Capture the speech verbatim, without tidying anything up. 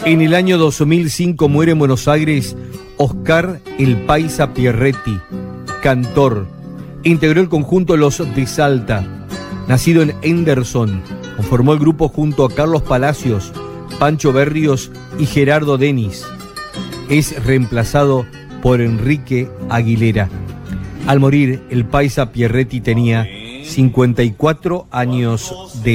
En el año dos mil cinco muere en Buenos Aires Oscar El Paisa Pierretti, cantor. Integró el conjunto Los de Salta. Nacido en Henderson, conformó el grupo junto a Carlos Palacios, Pancho Berrios y Gerardo Denis. Es reemplazado por Enrique Aguilera. Al morir, El Paisa Pierretti tenía cincuenta y cuatro años de